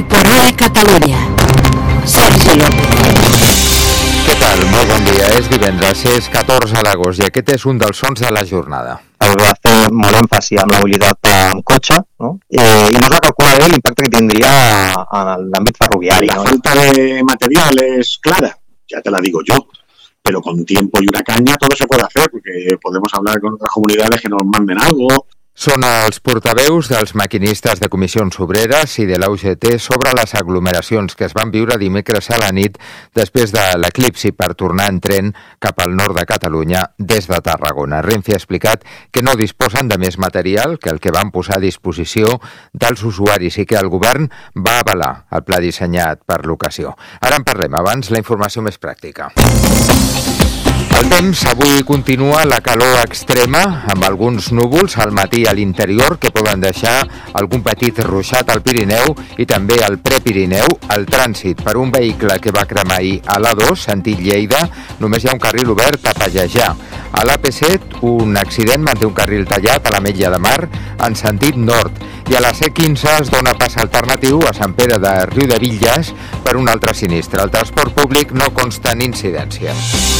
Correa Catalunya. Sergi López. Què tal? Molt bon dia. És divendres, és 14 d'agost i aquest és un dels sons de la jornada. Va fer molt èmfasi amb la mobilitat amb cotxe, ¿no? I no es va calcular bé l'impacte que tindria en l'àmbit ferroviari. La falta de material es clara, ya te la digo yo, pero con tiempo y una caña todo se puede hacer, porque podemos hablar con otras comunidades que nos manden algo. Són els portaveus dels maquinistes de Comissions Obreres i de la UGT sobre les aglomeracions que es van viure dimecres a la nit després de l'eclipsi per tornar en tren cap al nord de Catalunya des de Tarragona. Renfe ha explicat que no disposen de més material que el que van posar a disposició dels usuaris i que el govern va avalar el pla dissenyat per l'ocasió. Ara en parlem, abans la informació més pràctica. El temps avui continua la calor extrema, amb alguns núvols al matí a l'interior que poden deixar algun petit ruixat al Pirineu i també al Prepirineu. El trànsit per un vehicle que va cremar ahir a l'A2, sentit Lleida, només hi ha un carril obert a Pallejà. A l'AP7, un accident manté un carril tallat a l'Ametlla de Mar en sentit nord. I a la C15 es dona pas alternatiu a Sant Pere de Riudebitlles per un altre sinistre. El transport públic no consta en incidències.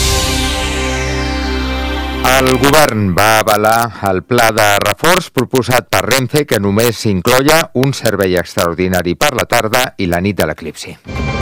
El govern va avalar el pla de reforç proposat per Renfe que només incloia un servei extraordinari per la tarda i la nit de l'eclipsi.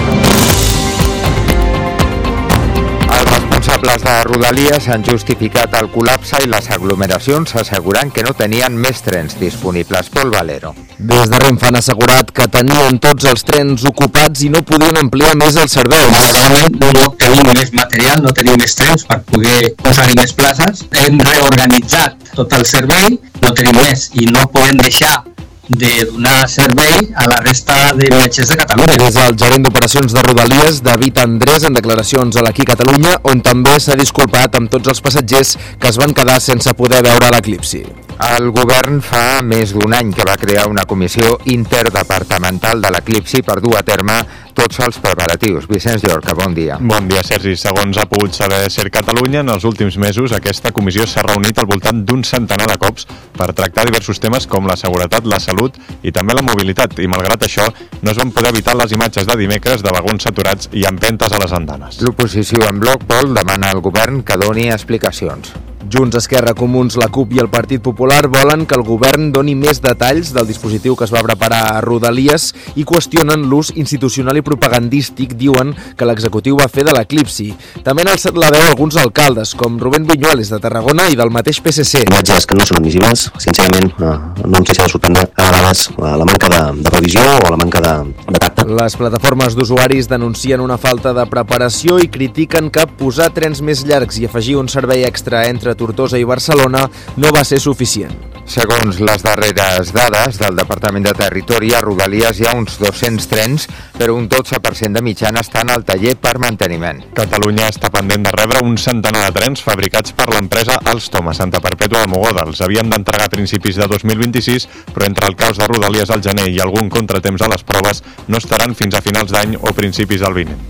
Els responsables de Rodalies han justificat el col·lapse i les aglomeracions assegurant que no tenien més trens disponibles. Pol Valero. Des de Renfe han assegurat que tenien tots els trens ocupats i no podien ampliar més el servei. Malauradament no tenim més material, no tenim més trens per poder posar-hi més places. Hem reorganitzat tot el servei, no tenim més i no podem deixar de donar servei a la resta de viatgers de Catalunya. És el gerent d'operacions de Rodalies, David Andrés, en declaracions a l'Aquí Catalunya, on també s'ha disculpat amb tots els passatgers que es van quedar sense poder veure l'eclipsi. El govern fa més d'un any que va crear una comissió interdepartamental de l'eclipsi per dur a terme tots els preparatius. Vicenç Llorca, bon dia. Bon dia, Sergi. Segons ha pogut saber Ser Catalunya, en els últims mesos aquesta comissió s'ha reunit al voltant d'un centenar de cops per tractar diversos temes com la seguretat, la salut i també la mobilitat. I malgrat això, no es van poder evitar les imatges de dimecres de vagons saturats i empentes a les andanes. L'oposició en bloc, Pol, demana al govern que doni explicacions. Junts, Esquerra, Comuns, la CUP i el Partit Popular volen que el govern doni més detalls del dispositiu que es va preparar a Rodalies i qüestionen l'ús institucional i propagandístic, diuen, que l'executiu va fer de l'eclipsi. També han alçat la veu alguns alcaldes, com Rubén Viñuales de Tarragona i del mateix PSC. Imatges que no són admissibles, sincerament, no ens deixa de sorprendre a vegades la manca de revisió o la manca de tacte. Les plataformes d'usuaris denuncien una falta de preparació i critiquen que posar trens més llargs i afegir un servei extra entre Tortosa i Barcelona no va ser suficient. Segons les darreres dades del Departament de Territori, a Rodalies hi ha uns 200 trens, però un 12% de mitjana estan al taller per manteniment. Catalunya està pendent de rebre un centenar de trens fabricats per l'empresa Alstom a Santa Perpètua de Mogoda. Els havien d'entregar a principis de 2026, però entre el caos de Rodalies al gener i algun contratemps a les proves no estaran fins a finals d'any o principis del vinent.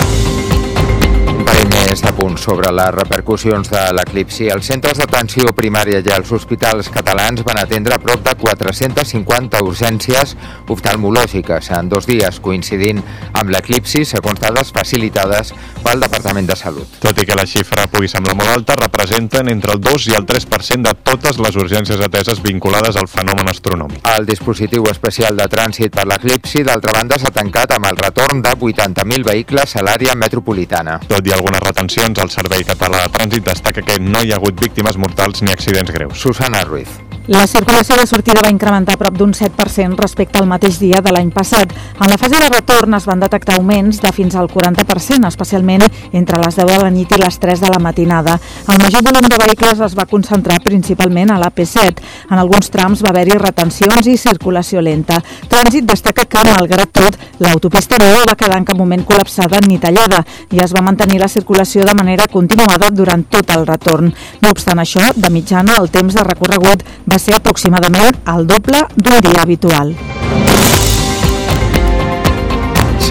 Més de punts sobre les repercussions de l'eclipsi. Els centres d'atenció primària i els hospitals catalans van atendre prop de 450 urgències oftalmològiques en 2 dies, coincidint amb l'eclipsi, segons dades facilitades pel Departament de Salut. Tot i que la xifra pugui semblar molt alta, representen entre el 2 i el 3% de totes les urgències ateses vinculades al fenomen astronòmic. El dispositiu especial de trànsit per l'eclipsi, d'altra banda, s'ha tancat amb el retorn de 80.000 vehicles a l'àrea metropolitana. Tot i algunes retencions, el Servei Català de Trànsit destaca que no hi ha hagut víctimes mortals ni accidents greus. Susana Ruiz. La circulació de sortida va incrementar prop d'un 7% respecte al mateix dia de l'any passat. En la fase de retorn es van detectar augments de fins al 40%, especialment entre les 10 de la nit i les 3 de la matinada. El major volum de vehicles es va concentrar principalment a l'AP7. En alguns trams va haver-hi retencions i circulació lenta. Trànsit destaca que, malgrat tot, l'autopista no va quedar en cap moment col·lapsada ni tallada i es va mantenir la circulació de manera continuada durant tot el retorn. No obstant això, de mitjana, el temps de recorregut va ser aproximadament el doble d'un dia habitual. Segur que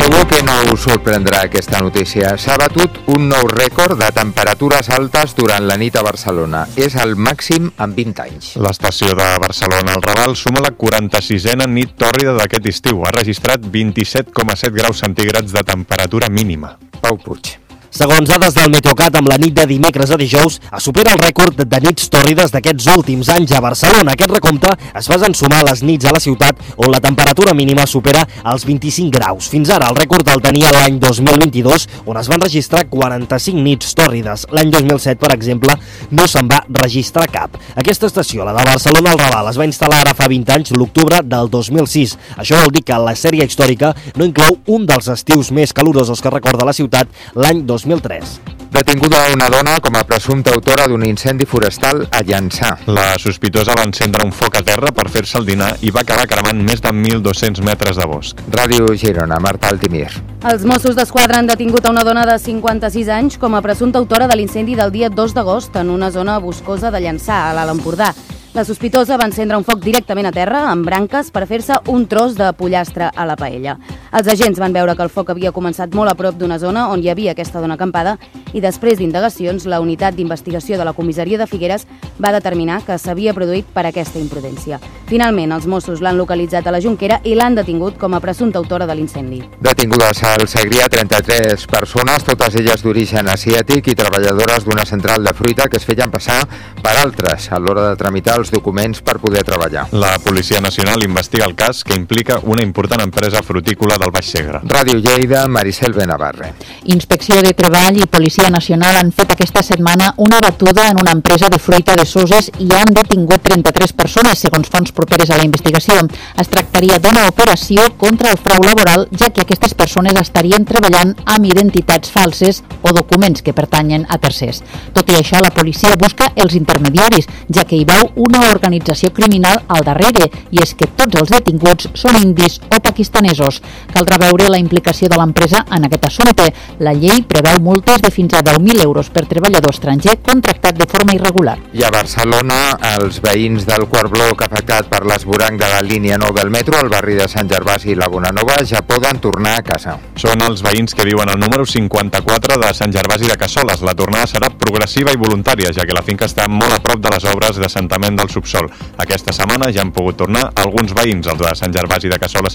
no us sorprendrà aquesta notícia. S'ha batut un nou rècord de temperatures altes durant la nit a Barcelona. És el màxim en 20 anys. L'estació de Barcelona, el Raval, suma la 46a nit tòrrida d'aquest estiu. Ha registrat 27,7 graus centígrads de temperatura mínima. Pau Puig. Segons dades del Meteocat, amb la nit de dimecres a dijous, es supera el rècord de nits tòrrides d'aquests últims anys a Barcelona. Aquest recompte es basa en sumar les nits a la ciutat on la temperatura mínima supera els 25 graus. Fins ara, el rècord el tenia l'any 2022, on es van registrar 45 nits tòrrides. L'any 2007, per exemple, no se'n va registrar cap. Aquesta estació, la de Barcelona al Raval, es va instal·lar ara fa 20 anys, l'octubre del 2006. Això vol dir que la sèrie històrica no inclou un dels estius més calorosos que recorda la ciutat, l'any 2003. Detinguda una dona com a presumpta autora d'un incendi forestal a Llançà. La sospitosa va encendre un foc a terra per fer-se el dinar i va acabar cremant més de 1.200 metres de bosc. Ràdio Girona, Marta Altimir. Els Mossos d'Esquadra han detingut a una dona de 56 anys com a presumpta autora de l'incendi del dia 2 d'agost en una zona boscosa de Llançà, a l'Alt Empordà. La sospitosa va encendre un foc directament a terra, amb branques, per fer-se un tros de pollastre a la paella. Els agents van veure que el foc havia començat molt a prop d'una zona on hi havia aquesta dona acampada i després d'indagacions, la unitat d'investigació de la comissaria de Figueres va determinar que s'havia produït per aquesta imprudència. Finalment, els Mossos l'han localitzat a la Jonquera i l'han detingut com a presumpta autora de l'incendi. Detingudes al Segrià 33 persones, totes elles d'origen asiàtic i treballadores d'una central de fruita que es feien passar per altres a l'hora de tramitar els documents per poder treballar. La Policia Nacional investiga el cas que implica una important empresa frutícola del Baix Segre. Ràdio Lleida, Maricel Benavarre. Inspecció de Treball i Policia Nacional han fet aquesta setmana una batuda en una empresa de fruita de Soses i han detingut 33 persones, segons fonts properes a la investigació. Es tractaria d'una operació contra el frau laboral, ja que aquestes persones estarien treballant amb identitats falses o documents que pertanyen a tercers. Tot i això, la policia busca els intermediaris, ja que hi veu una organització criminal al darrere, i és que tots els detinguts són indis o pakistanesos. Caldrà veure la implicació de l'empresa en aquest assumpte. La llei preveu multes de fins a 10.000 euros per treballador estranger contractat de forma irregular. I a Barcelona, els veïns del quart bloc afectat per l'esvoranc de la línia 9 del metro, al barri de Sant Gervasi i la Bonanova, ja poden tornar a casa. Són els veïns que viuen al número 54 de Sant Gervasi de Cassoles. La tornada serà progressiva i voluntària, ja que la finca està molt a prop de les obres d'assentament del subsol. Aquesta setmana ja han pogut tornar alguns veïns, els de Sant Gervasi de Cassoles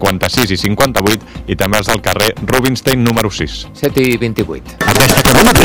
56 i 58, i també els del carrer Rubinstein número 6. 7 i 28. Aquesta cadena